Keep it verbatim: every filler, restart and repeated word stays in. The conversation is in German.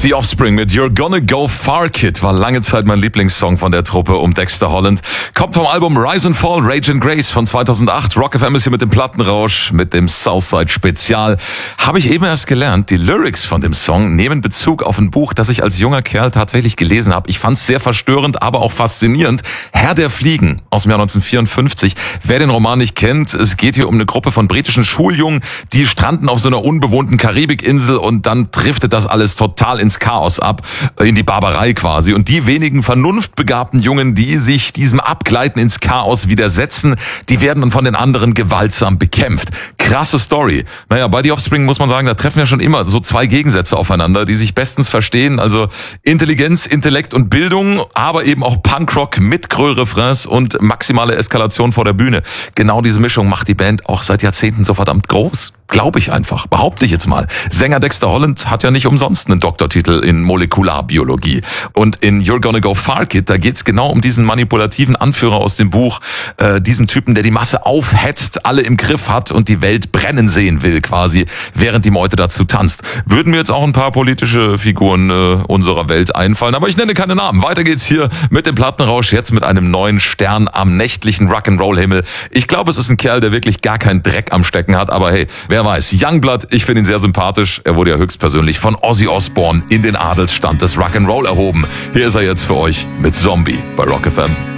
The Offspring mit You're Gonna Go Far Kid war lange Zeit mein Lieblingssong von der Truppe um Dexter Holland. Kommt vom Album Rise and Fall, Rage and Grace von zweitausendacht. Rock F M ist hier mit dem Plattenrausch, mit dem Southside Spezial. Habe ich eben erst gelernt, die Lyrics von dem Song nehmen Bezug auf ein Buch, das ich als junger Kerl tatsächlich gelesen habe. Ich fand es sehr verstörend, aber auch faszinierend. Herr der Fliegen aus dem Jahr neunzehnhundertvierundfünfzig. Wer den Roman nicht kennt, es geht hier um eine Gruppe von britischen Schuljungen, die stranden auf so einer unbewohnten Karibikinsel und dann driftet das alles total ins Chaos ab, in die Barbarei quasi. Und die wenigen vernunftbegabten Jungen, die sich diesem Abgleiten ins Chaos widersetzen, die werden dann von den anderen gewaltsam bekämpft. Krasse Story. Naja, bei The Offspring muss man sagen, da treffen ja schon immer so zwei Gegensätze aufeinander, die sich bestens verstehen. Also Intelligenz, Intellekt und Bildung, aber eben auch Punkrock mit Gröll-Refrains und maximale Eskalation vor der Bühne. Genau diese Mischung macht die Band auch seit Jahrzehnten so verdammt groß. Glaube ich einfach, behaupte ich jetzt mal. Sänger Dexter Holland hat ja nicht umsonst einen Doktortitel in Molekularbiologie. Und in You're Gonna Go Far Kid, da geht's genau um diesen manipulativen Anführer aus dem Buch, äh, diesen Typen, der die Masse aufhetzt, alle im Griff hat und die Welt brennen sehen will quasi, während die Meute dazu tanzt. Würden mir jetzt auch ein paar politische Figuren äh, unserer Welt einfallen, aber ich nenne keine Namen. Weiter geht's hier mit dem Plattenrausch, jetzt mit einem neuen Stern am nächtlichen Rock'n'Roll-Himmel. Ich glaube, es ist ein Kerl, der wirklich gar keinen Dreck am Stecken hat, aber hey, wer weiß, Youngblood, ich finde ihn sehr sympathisch. Er wurde ja höchstpersönlich von Ozzy Osbourne in den Adelsstand des Rock'n'Roll erhoben. Hier ist er jetzt für euch mit Zombie bei Rock F M.